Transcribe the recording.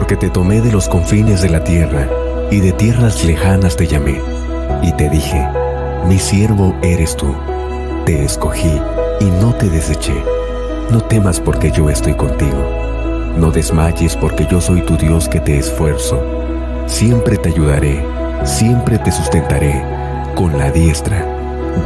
porque te tomé de los confines de la tierra, y de tierras lejanas te llamé, y te dije, mi siervo eres tú. Te escogí y no te deseché. No temas porque yo estoy contigo. No desmayes porque yo soy tu Dios que te esfuerzo. Siempre te ayudaré, siempre te sustentaré con la diestra